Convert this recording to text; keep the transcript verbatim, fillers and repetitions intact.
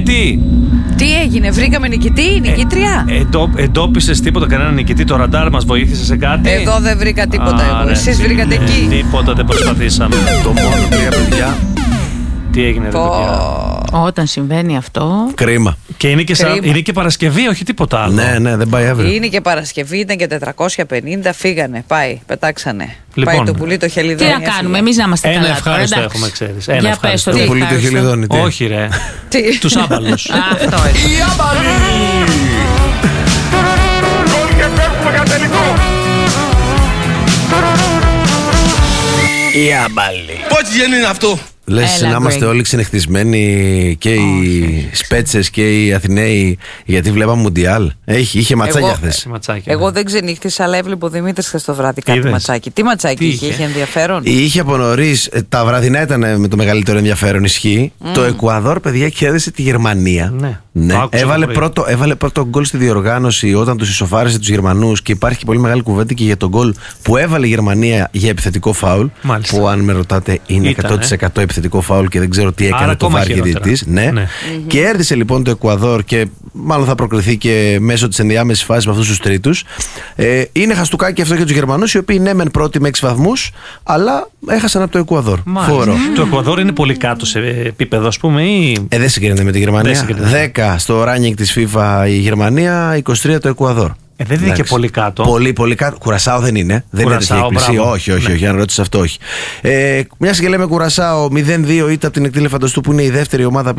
νικητή. Τι έγινε, βρήκαμε νικητή, νικήτρια. Ε, εντό, εντόπισες τίποτα, κανένα νικητή? Το ραντάρ μας βοήθησε σε κάτι? Εδώ δεν βρήκα τίποτα. Α, εγώ. ρε, Εσείς τι, βρήκατε ναι, εκεί. Τίποτα δεν προσπαθήσαμε. Το μόνο τρία παιδιά. Τι έγινε, ρε παιδιά? Όταν συμβαίνει αυτό. Κρίμα. Και είναι και, σα... Κρίμα. είναι και Παρασκευή, όχι τίποτα άλλο. Ναι, ναι, δεν πάει αύριο. Είναι και Παρασκευή, ήταν και τετρακόσια πενήντα, φύγανε. Πάει, πετάξανε. Λοιπόν, πάει το πουλί το χελιδόνι. Τι να κάνουμε, εμείς να είμαστε Ένα καλά. ευχάριστο τώρα, έχουμε, εντάξει. ξέρεις. Ένα Για ευχάριστο. πες Το τι πουλί το ευχάριστο. χελιδόνι. τι? Όχι, ρε. Τι? Τους άμπαλους. Αυτό είναι. Η άμπαλη! Γκολ και παίρνουμε για τελικό! Η άμπαλη. Πότσι γέννη είναι αυτό? Λες Έλα, να είμαστε Greg. όλοι ξενυχτισμένοι και οι Σπέτσες και οι Αθηναίοι γιατί βλέπαμε Μουντιάλ. Έχει, είχε ματσάκια Εγώ- χθες. Σε ματσάκια. Εγώ δεν ξενύχτησα, αλλά έβλεπε ο Δημήτρης χθες το βράδυ κάτι Είδες? ματσάκι. Τι ματσάκι Τι είχε, είχε? είχε ενδιαφέρον. Είχε από νωρίς, ε, τα βραδινά ήταν με το μεγαλύτερο ενδιαφέρον, ισχύει. Το Εκουαδόρ, παιδιά, κέρδισε τη Γερμανία. Ναι. Το άκουσα Έβαλε, το πρωί. πρώτο, έβαλε πρώτο γκολ στη διοργάνωση όταν τους ισοφάρισε τους Γερμανούς και υπάρχει πολύ μεγάλη κουβέντα και για τον γκολ που έβαλε η Γερμανία για επιθετικό φάουλ. Μάλιστα. Που αν με ρωτάτε είναι Ήταν, εκατό τοις εκατό επιθετικό φάουλ και δεν ξέρω τι έκανε Άρα το ακόμα βάρ χειρότερα. διαιτητής. Ναι. Ναι. Κέρδισε λοιπόν το Εκουαδόρ και μάλλον θα προκριθεί και μέσω της ενδιάμεσης φάσης με αυτούς τους τρίτους. Ε, είναι χαστούκάκι αυτό για τους Γερμανούς, οι οποίοι ναι μεν πρώτοι με έξι βαθμούς, αλλά έχασαν από το Εκουαδόρ. Φοβερό. Το Εκουαδόρ είναι πολύ κάτω σε επίπεδο, ας πούμε, ή... Ε, δεν συγκρίνεται με τη Δεν Γερμανία. συγκρίνεται. δέκα στο ranking της FIFA η Γερμανία, είκοσι τρία το Εκουαδόρ. Ε, δεν είναι και Εντάξει. πολύ κάτω. Πολύ, πολύ κάτω. Κουρασάο δεν είναι. Δεν είναι τέτοια Κουρασάο, εκκλησία. μπράβο. Όχι, όχι, Ναι. όχι. Αν ρωτήσεις αυτό, όχι. Ε, Μια και λέμε Κουρασάο μηδέν δύο ήττα από την Εκτήλε Φανταστού που είναι η δεύτερη ομάδα